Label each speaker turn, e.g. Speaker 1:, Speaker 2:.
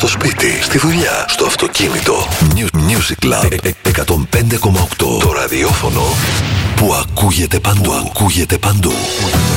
Speaker 1: στο σπίτι, στη δουλειά, στο αυτοκίνητο. Music Club 105,8. Το ραδιόφωνο που ακούγεται παντού.